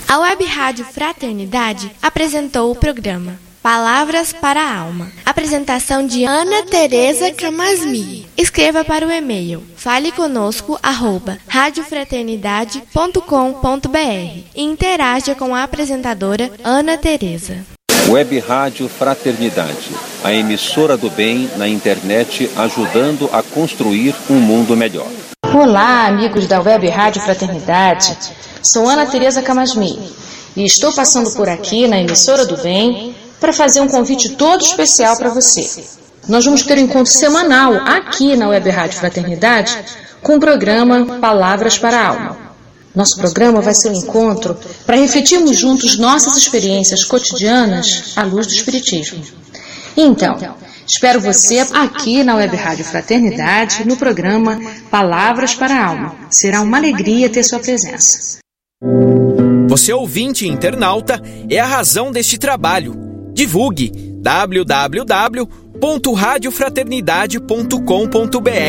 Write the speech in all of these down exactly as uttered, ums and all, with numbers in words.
A Web Rádio Fraternidade apresentou o programa Palavras para a Alma. Apresentação de Ana Tereza Camasmi. Escreva para o e-mail faleconosco arroba radiofraternidade ponto com ponto br e interaja com a apresentadora Ana Tereza. Web Rádio Fraternidade, a emissora do bem na internet, ajudando a construir um mundo melhor. Olá, amigos da Web Rádio Fraternidade. Sou Ana Tereza Camasmi e estou passando por aqui na emissora do bem para fazer um convite todo especial para você. Nós vamos ter um encontro semanal aqui na Web Rádio Fraternidade com o programa Palavras para a Alma. Nosso programa vai ser um encontro para refletirmos juntos nossas experiências cotidianas à luz do Espiritismo. Então, espero você aqui na Web Rádio Fraternidade no programa Palavras para a Alma. Será uma alegria ter sua presença. Você ouvinte e internauta é a razão deste trabalho. Divulgue w w w ponto radiofraternidade ponto com ponto br.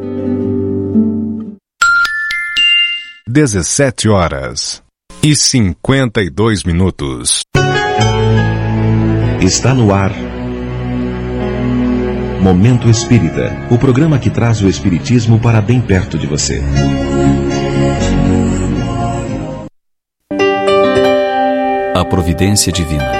dezessete horas e cinquenta e dois minutos. Está no ar Momento Espírita, o programa que traz o Espiritismo para bem perto de você. A Providência Divina.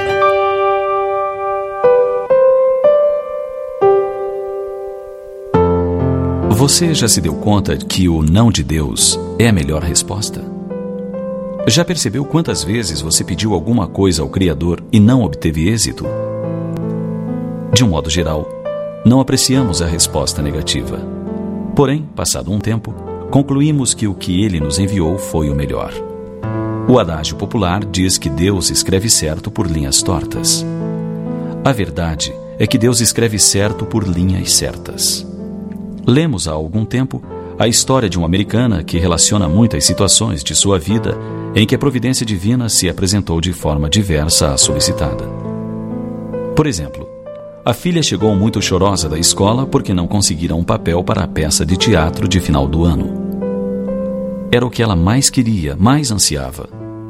Você já se deu conta que o não de Deus é a melhor resposta? Já percebeu quantas vezes você pediu alguma coisa ao Criador e não obteve êxito? De um modo geral, não apreciamos a resposta negativa. Porém, passado um tempo, concluímos que o que Ele nos enviou foi o melhor. O adágio popular diz que Deus escreve certo por linhas tortas. A verdade é que Deus escreve certo por linhas certas. Lemos há algum tempo a história de uma americana que relaciona muitas situações de sua vida em que a providência divina se apresentou de forma diversa à solicitada. Por exemplo, a filha chegou muito chorosa da escola porque não conseguiram um papel para a peça de teatro de final do ano. Era o que ela mais queria, mais ansiava.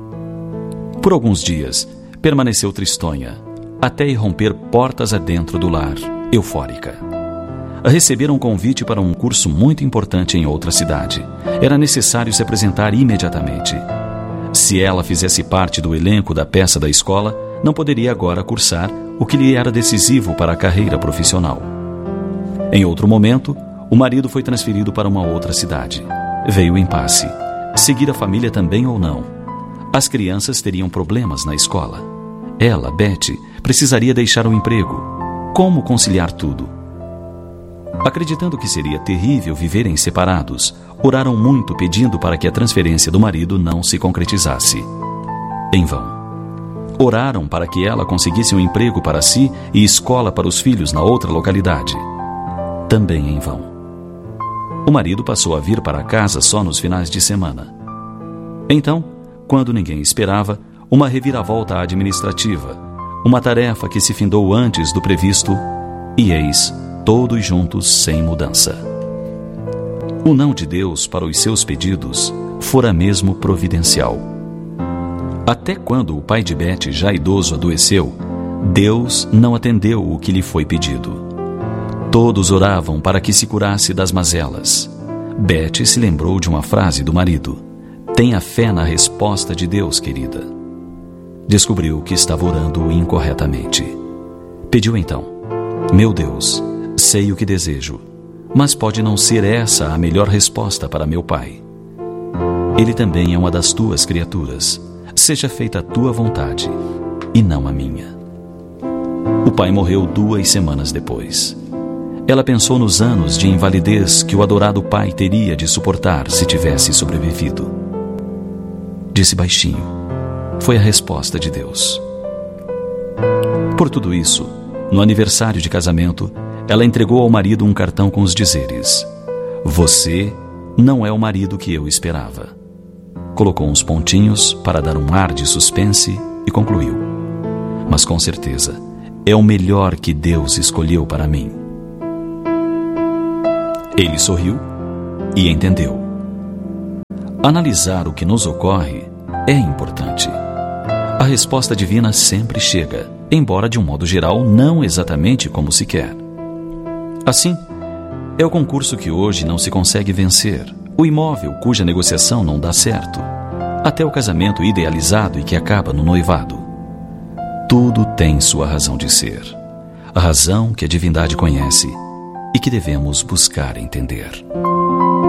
Por alguns dias, permaneceu tristonha, até irromper portas adentro do lar, eufórica. A receber um convite para um curso muito importante em outra cidade. Era necessário se apresentar imediatamente. Se ela fizesse parte do elenco da peça da escola, não poderia agora cursar o que lhe era decisivo para a carreira profissional. Em outro momento, o marido foi transferido para uma outra cidade. Veio o impasse. Seguir a família também ou não? As crianças teriam problemas na escola. Ela, Betty, precisaria deixar o emprego. Como conciliar tudo? Acreditando que seria terrível viverem separados, oraram muito pedindo para que a transferência do marido não se concretizasse. Em vão. Oraram para que ela conseguisse um emprego para si e escola para os filhos na outra localidade. Também em vão. O marido passou a vir para casa só nos finais de semana. Então, quando ninguém esperava, uma reviravolta administrativa, uma tarefa que se findou antes do previsto, e eis, todos juntos sem mudança. O não de Deus para os seus pedidos fora mesmo providencial. Até quando o pai de Betty, já idoso, adoeceu, Deus não atendeu o que lhe foi pedido. Todos oravam para que se curasse das mazelas. Betty se lembrou de uma frase do marido: "Tenha fé na resposta de Deus, querida." Descobriu que estava orando incorretamente. Pediu então: "Meu Deus, sei o que desejo, mas pode não ser essa a melhor resposta para meu pai. Ele também é uma das tuas criaturas. Seja feita a tua vontade, e não a minha." O pai morreu duas semanas depois. Ela pensou nos anos de invalidez que o adorado pai teria de suportar se tivesse sobrevivido. Disse baixinho: "Foi a resposta de Deus." Por tudo isso, no aniversário de casamento, ela entregou ao marido um cartão com os dizeres: "Você não é o marido que eu esperava." Colocou uns pontinhos para dar um ar de suspense e concluiu: "Mas com certeza é o melhor que Deus escolheu para mim." Ele sorriu e entendeu. Analisar o que nos ocorre é importante. A resposta divina sempre chega, embora de um modo geral não exatamente como se quer. Assim, é o concurso que hoje não se consegue vencer, o imóvel cuja negociação não dá certo, até o casamento idealizado e que acaba no noivado. Tudo tem sua razão de ser, a razão que a divindade conhece e que devemos buscar entender.